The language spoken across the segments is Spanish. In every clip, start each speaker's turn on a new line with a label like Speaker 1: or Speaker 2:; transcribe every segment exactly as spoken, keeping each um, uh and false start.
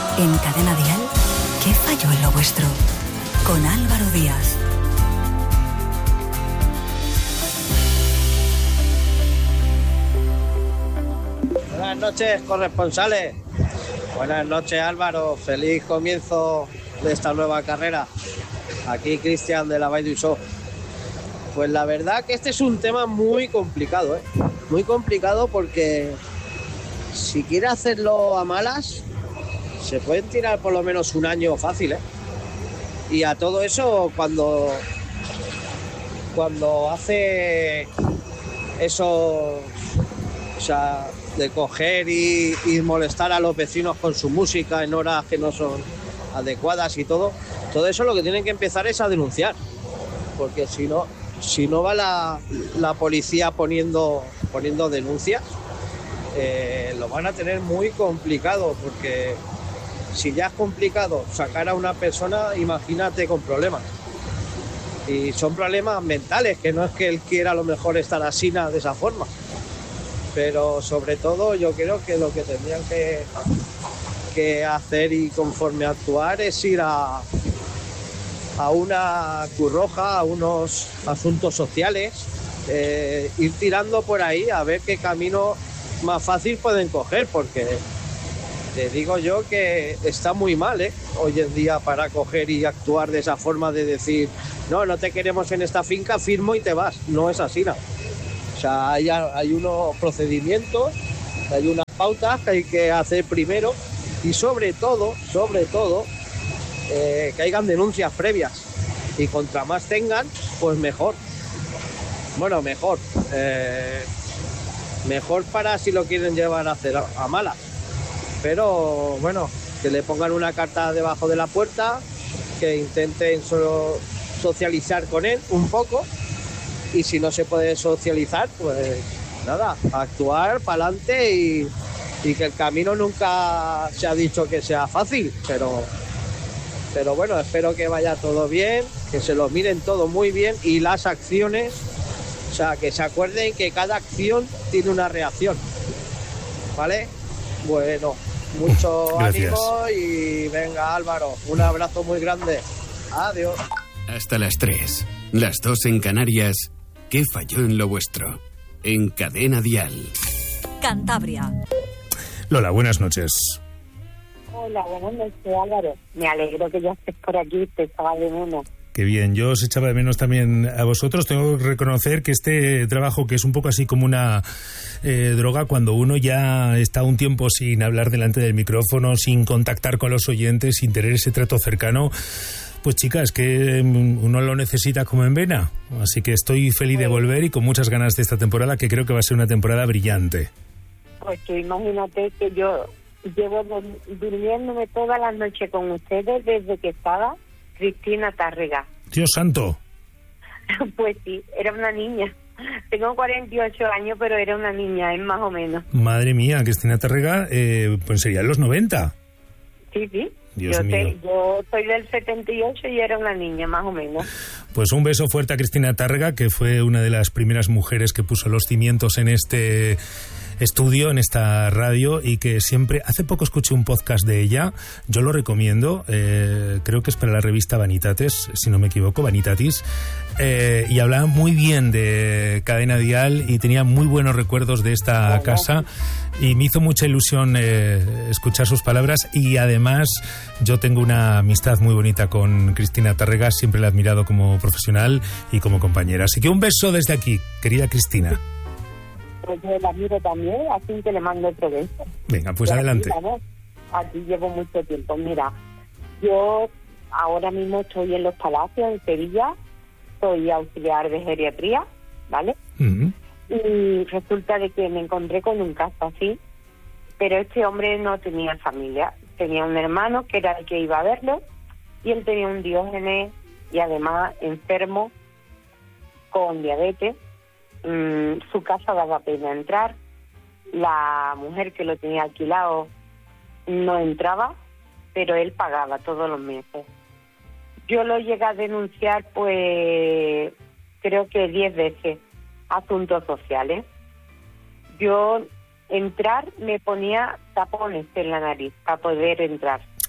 Speaker 1: En Cadena Dial, ¿qué falló en lo vuestro? Con Álvaro Díaz.
Speaker 2: Buenas noches, corresponsales. Buenas noches, Álvaro. Feliz comienzo de esta nueva carrera. Aquí Cristian de la Vall d'Uixó. Pues la verdad que este es un tema muy complicado, ¿eh? Muy complicado porque si quiere hacerlo a malas, se pueden tirar por lo menos un año fácil, ¿eh? Y a todo eso, cuando, cuando hace eso, o sea, de coger y, y molestar a los vecinos con su música en horas que no son adecuadas y todo, todo eso lo que tienen que empezar es a denunciar, porque si no, si no va la, la policía poniendo, poniendo denuncias, eh, lo van a tener muy complicado, porque si ya es complicado sacar a una persona, imagínate con problemas. Y son problemas mentales, que no es que él quiera a lo mejor estar así de esa forma. Pero sobre todo yo creo que lo que tendrían que, que hacer y conforme actuar es ir a, a una Cruz Roja, a unos asuntos sociales, eh, ir tirando por ahí a ver qué camino más fácil pueden coger, porque te digo yo que está muy mal, ¿eh? Hoy en día para coger y actuar de esa forma de decir, no, no te queremos en esta finca, firmo y te vas. No es así, ¿no? O sea, hay, hay unos procedimientos, hay unas pautas que hay que hacer primero y sobre todo, sobre todo, eh, que hayan denuncias previas. Y contra más tengan, pues mejor. Bueno, mejor. Eh, mejor para si lo quieren llevar a hacer a, a malas. Pero bueno, que le pongan una carta debajo de la puerta, que intenten solo socializar con él un poco, y si no se puede socializar, pues nada, actuar para adelante y, y que el camino nunca se ha dicho que sea fácil, pero, pero bueno, espero que vaya todo bien, que se lo miren todo muy bien y las acciones, o sea, que se acuerden que cada acción tiene una reacción, ¿vale? Bueno, mucho ánimo y venga, Álvaro, un abrazo muy grande. Adiós.
Speaker 3: Hasta las tres, las dos en Canarias. ¿Qué falló en lo vuestro? En Cadena Dial.
Speaker 1: Cantabria.
Speaker 4: Lola, buenas noches.
Speaker 5: Hola, buenas noches, Álvaro. Me alegro que ya estés por aquí, te estaba de menos.
Speaker 4: Qué bien, yo os echaba de menos también a vosotros. Tengo que reconocer que este trabajo, que es un poco así como una eh, droga, cuando uno ya está un tiempo sin hablar delante del micrófono, sin contactar con los oyentes, sin tener ese trato cercano, pues chicas, que uno lo necesita como en vena. Así que estoy feliz de volver y con muchas ganas de esta temporada, que creo que va a ser una temporada brillante.
Speaker 5: Pues tú imagínate que yo llevo durmiéndome todas las noches con ustedes desde que estaba Cristina Tárrega.
Speaker 4: Dios santo.
Speaker 5: Pues sí, era una niña. Tengo cuarenta y ocho años, pero era una niña, es más o menos.
Speaker 4: Madre mía, Cristina Tárrega, eh, pues sería en los noventa.
Speaker 5: Sí, sí.
Speaker 4: Dios
Speaker 5: yo,
Speaker 4: mío.
Speaker 5: te, yo soy del setenta y ocho y era una niña, más o menos.
Speaker 4: Pues un beso fuerte a Cristina Tárrega, que fue una de las primeras mujeres que puso los cimientos en este estudio, en esta radio, y que siempre, hace poco escuché un podcast de ella, yo lo recomiendo, eh, creo que es para la revista Vanitatis, si no me equivoco, Vanitatis, eh, y hablaba muy bien de Cadena Dial y tenía muy buenos recuerdos de esta oh, casa, y me hizo mucha ilusión eh, escuchar sus palabras, y además yo tengo una amistad muy bonita con Cristina Tárrega, siempre la he admirado como profesional y como compañera, así que un beso desde aquí, querida Cristina.
Speaker 5: Pues yo la miro también, así que le mando otro beso.
Speaker 4: Venga, pues y adelante.
Speaker 5: Aquí, ¿no? Aquí llevo mucho tiempo. Mira, yo ahora mismo estoy en Los Palacios, en Sevilla, soy auxiliar de geriatría, ¿vale? Uh-huh. Y resulta de que me encontré con un caso así, pero este hombre no tenía familia, tenía un hermano que era el que iba a verlo, y él tenía un Diógenes y además enfermo con diabetes. Mm, su casa daba pena entrar, la mujer que lo tenía alquilado no entraba, pero él pagaba todos los meses. Yo lo llegué a denunciar, pues, creo que diez veces, asuntos sociales. Yo entrar me ponía tapones en la nariz para poder entrar.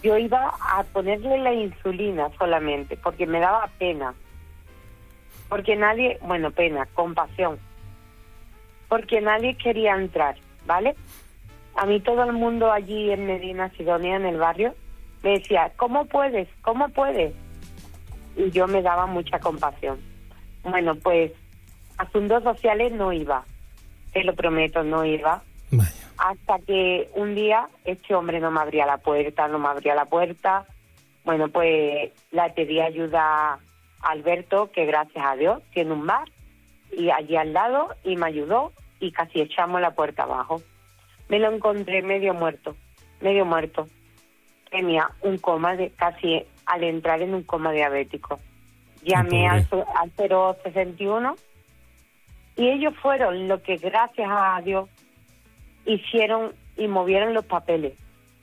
Speaker 5: yo iba a ponerle la insulina solamente, porque me daba pena. Porque nadie, bueno, pena, compasión. Porque nadie quería entrar, ¿vale? A mí todo el mundo allí en Medina Sidonia, en el barrio, me decía, ¿cómo puedes? ¿Cómo puedes? Y yo me daba mucha compasión. Bueno, pues, asuntos sociales no iba. Te lo prometo, no iba.
Speaker 4: Vaya.
Speaker 5: Hasta que un día este hombre no me abría la puerta, no me abría la puerta. Bueno, pues le pedí ayuda a Alberto, que gracias a Dios tiene un bar, y allí al lado, y me ayudó, y casi echamos la puerta abajo. Me lo encontré medio muerto, medio muerto. Tenía un coma, de casi al entrar en un coma diabético. Llamé al, al cero sesenta y uno y ellos fueron los que, gracias a Dios, hicieron y movieron los papeles.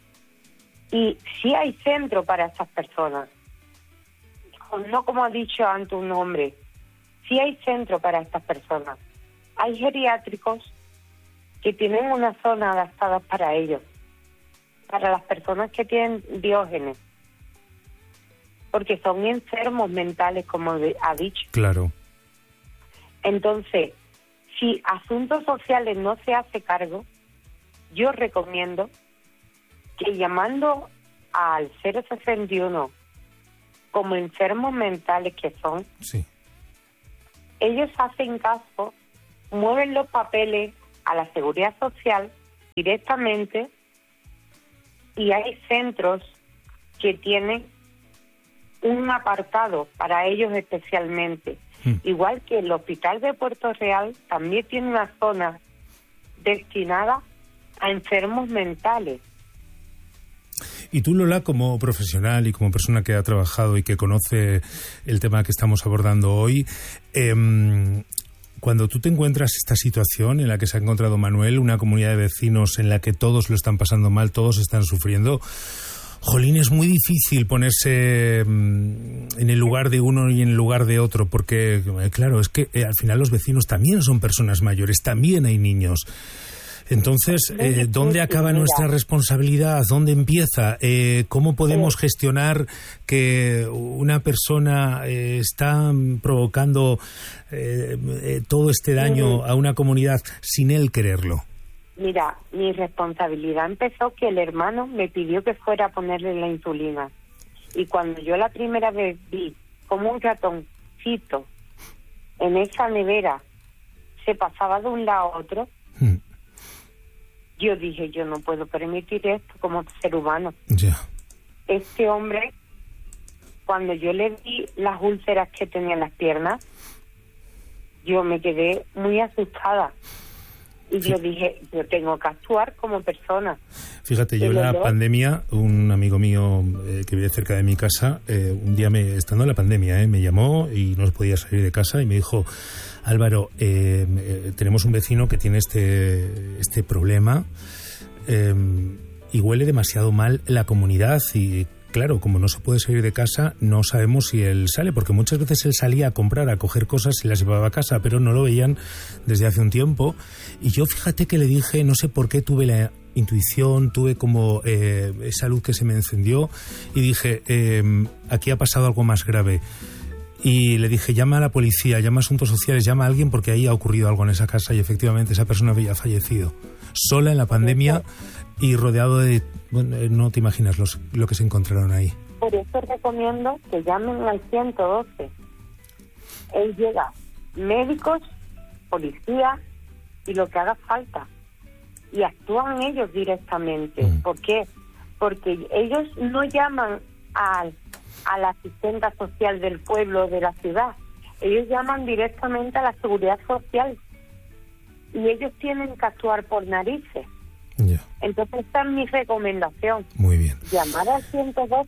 Speaker 5: Y sí hay centro para esas personas. No como ha dicho antes un hombre, sí hay centro para estas personas. Hay geriátricos que tienen una zona adaptada para ellos, para las personas que tienen Diógenes, porque son enfermos mentales, como ha dicho.
Speaker 4: Claro.
Speaker 5: Entonces, si Asuntos Sociales no se hace cargo, yo recomiendo que llamando al cero sesenta y uno como enfermos mentales que son,
Speaker 4: sí,
Speaker 5: ellos hacen caso, mueven los papeles a la Seguridad Social directamente, y hay centros que tienen un apartado para ellos especialmente. Mm. Igual que el Hospital de Puerto Real también tiene una zona destinada a enfermos mentales.
Speaker 4: Y tú, Lola, como profesional y como persona que ha trabajado y que conoce el tema que estamos abordando hoy, eh, cuando tú te encuentras esta situación en la que se ha encontrado Manuel, una comunidad de vecinos en la que todos lo están pasando mal, todos están sufriendo, jolín, es muy difícil ponerse en el lugar de uno y en el lugar de otro, porque, claro, es que eh, al final los vecinos también son personas mayores, también hay niños. Entonces, eh, ¿dónde acaba nuestra responsabilidad? ¿Dónde empieza? Eh, ¿Cómo podemos gestionar que una persona eh, está provocando eh, eh, todo este daño a una comunidad sin él quererlo?
Speaker 5: Mira, mi responsabilidad empezó que el hermano me pidió que fuera a ponerle la insulina. Y cuando yo la primera vez vi como un ratoncito en esa nevera se pasaba de un lado a otro, hmm. yo dije, yo no puedo permitir esto como ser humano.
Speaker 4: Yeah.
Speaker 5: Este hombre, cuando yo le vi las úlceras que tenía en las piernas, yo me quedé muy asustada. Y yo dije, yo tengo que actuar como persona.
Speaker 4: Fíjate, yo en la pandemia, un amigo mío eh, que vive cerca de mi casa, eh, un día, me, estando en la pandemia, eh, me llamó y no podía salir de casa y me dijo, Álvaro, eh, eh, tenemos un vecino que tiene este, este problema eh, y huele demasiado mal la comunidad y... Claro, como no se puede salir de casa, no sabemos si él sale, porque muchas veces él salía a comprar, a coger cosas y las llevaba a casa, pero no lo veían desde hace un tiempo. Y yo, fíjate que le dije, no sé por qué, tuve la intuición, tuve como eh, esa luz que se me encendió y dije, eh, aquí ha pasado algo más grave. Y le dije, llama a la policía, llama a Asuntos Sociales, llama a alguien porque ahí ha ocurrido algo en esa casa y efectivamente esa persona había fallecido. Sola en la pandemia y rodeado de... Bueno, no te imaginas los, lo que se encontraron ahí.
Speaker 5: Por eso recomiendo que llamen al ciento doce. Él llega, médicos, policía y lo que haga falta. Y actúan ellos directamente. Mm. ¿Por qué? Porque ellos no llaman al, a la asistenta social del pueblo, de la ciudad. Ellos llaman directamente a la seguridad social. Y ellos tienen que actuar por narices.
Speaker 4: Yeah.
Speaker 5: Entonces esta es mi recomendación.
Speaker 4: Muy bien.
Speaker 5: Llamar al ciento dos.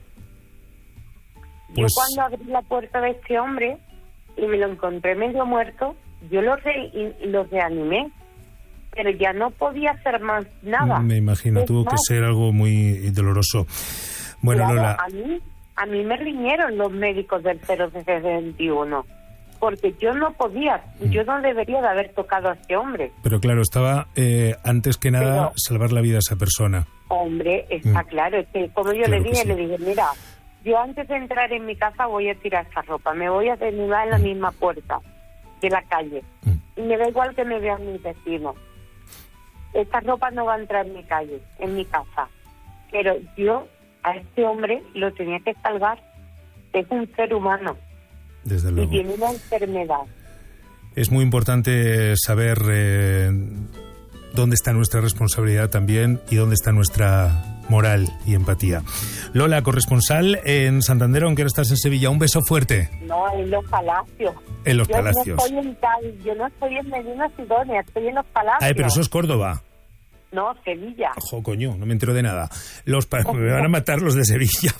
Speaker 5: Pues... Yo cuando abrí la puerta de este hombre y me lo encontré medio muerto, yo lo, re, lo reanimé, pero ya no podía hacer más nada.
Speaker 4: Me imagino, es tuvo más. que ser algo muy doloroso. Bueno,
Speaker 5: claro,
Speaker 4: Lola...
Speaker 5: A mí, a mí me riñeron los médicos del cero sesenta y uno. porque yo no podía, mm. yo no debería de haber tocado a este hombre.
Speaker 4: Pero claro, estaba eh, antes que nada Pero, salvar la vida a esa persona.
Speaker 5: Hombre, está mm. claro, es que como yo
Speaker 4: claro
Speaker 5: le dije,
Speaker 4: sí.
Speaker 5: le dije, mira, yo antes de entrar en mi casa voy a tirar esta ropa, me voy a desnudar en la misma puerta de la calle. Mm. Y me da igual que me vean mis vecinos. Esta ropa no va a entrar en mi calle, en mi casa. Pero yo a este hombre lo tenía que salvar. Es un ser humano.
Speaker 4: Desde luego.
Speaker 5: Y tiene una enfermedad.
Speaker 4: Es muy importante saber eh, dónde está nuestra responsabilidad también y dónde está nuestra moral y empatía. Lola, corresponsal en Santander, aunque ahora estás en Sevilla. Un beso fuerte.
Speaker 5: No, en Los Palacios.
Speaker 4: En Los
Speaker 5: yo
Speaker 4: Palacios.
Speaker 5: Yo no estoy en Cádiz, yo no estoy en Medina Sidonia, estoy en Los Palacios.
Speaker 4: Ay, pero eso es Córdoba.
Speaker 5: No, Sevilla.
Speaker 4: Ojo, coño, no me entero de nada. Los pa- me van a matar los de Sevilla.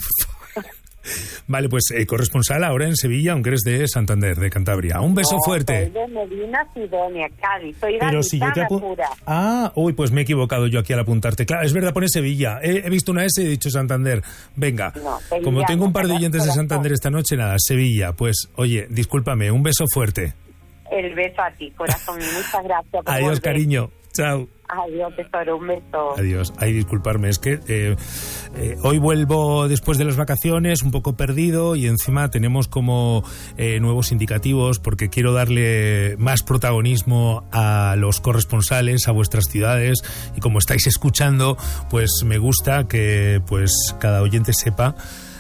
Speaker 4: Vale, pues eh, corresponsal ahora en Sevilla, aunque eres de Santander, de Cantabria. Un beso
Speaker 5: no,
Speaker 4: fuerte.
Speaker 5: Soy de Medina Sidonia, Cádiz. Soy
Speaker 4: Pero si yo te apu-
Speaker 5: pura.
Speaker 4: Ah, uy, pues me he equivocado yo aquí al apuntarte. Claro, es verdad, pone Sevilla. He, he visto una S y he dicho Santander. Venga,
Speaker 5: no, Sevilla,
Speaker 4: como tengo un par de
Speaker 5: no,
Speaker 4: oyentes de Santander esta noche, nada, Sevilla. Pues, oye, discúlpame, un beso fuerte.
Speaker 5: El beso a ti, corazón, y muchas gracias por
Speaker 4: Adiós,
Speaker 5: volver.
Speaker 4: Cariño. Chao.
Speaker 5: Adiós, tesoro, un beso.
Speaker 4: Adiós. Ay, disculparme, es que eh, eh, hoy vuelvo después de las vacaciones un poco perdido y encima tenemos como eh, nuevos indicativos porque quiero darle más protagonismo a los corresponsales, a vuestras ciudades, y como estáis escuchando, pues me gusta que pues cada oyente sepa,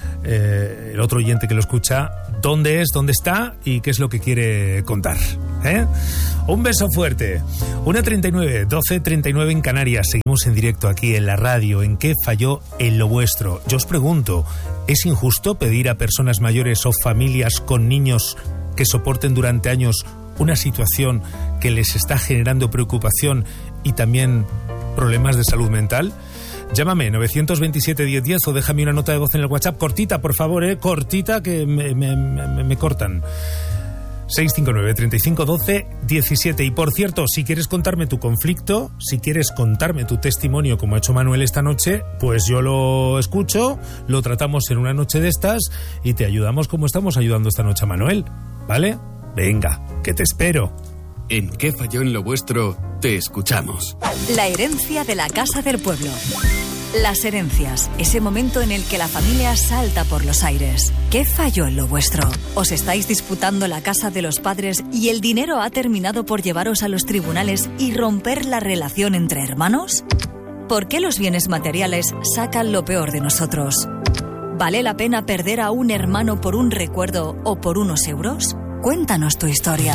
Speaker 4: eh, el otro oyente que lo escucha, dónde es, dónde está y qué es lo que quiere contar, ¿eh? Un beso fuerte. una treinta y nueve, doce treinta y nueve en Canarias. Seguimos en directo aquí en la radio. ¿En qué falló en lo vuestro? Yo os pregunto, ¿es injusto pedir a personas mayores o familias con niños que soporten durante años una situación que les está generando preocupación y también problemas de salud mental? Llámame novecientos veintisiete diez diez o déjame una nota de voz en el WhatsApp, cortita, por favor, eh, cortita, que me, me, me, me cortan. seis cinco nueve, treinta y cinco, doce, diecisiete. Y por cierto, si quieres contarme tu conflicto, si quieres contarme tu testimonio como ha hecho Manuel esta noche, pues yo lo escucho, lo tratamos en una noche de estas y te ayudamos como estamos ayudando esta noche a Manuel, ¿vale? Venga, que te espero.
Speaker 3: En ¿Qué falló en lo vuestro? Te escuchamos.
Speaker 1: La herencia de la Casa del Pueblo. Las herencias, ese momento en el que la familia salta por los aires. ¿Qué falló en lo vuestro? ¿Os estáis disputando la casa de los padres y el dinero ha terminado por llevaros a los tribunales y romper la relación entre hermanos? ¿Por qué los bienes materiales sacan lo peor de nosotros? ¿Vale la pena perder a un hermano por un recuerdo o por unos euros? Cuéntanos tu historia.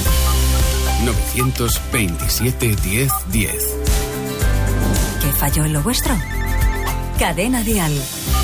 Speaker 3: novecientos veintisiete, diez, diez.
Speaker 1: ¿Qué falló en lo vuestro? Cadena Dial.